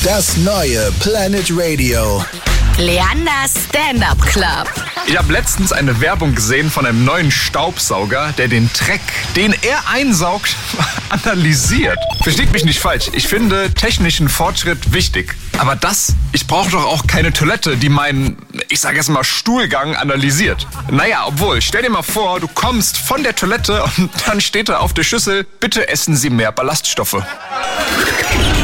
Das neue Planet Radio. Leanders Stand-Up Club. Ich habe letztens eine Werbung gesehen von einem neuen Staubsauger, der den Dreck, den er einsaugt, analysiert. Versteht mich nicht falsch, ich finde technischen Fortschritt wichtig. Aber ich brauche doch auch keine Toilette, die meinen, ich sage jetzt mal, Stuhlgang analysiert. Naja, obwohl, stell dir mal vor, du kommst von der Toilette und dann steht da auf der Schüssel, bitte essen Sie mehr Ballaststoffe.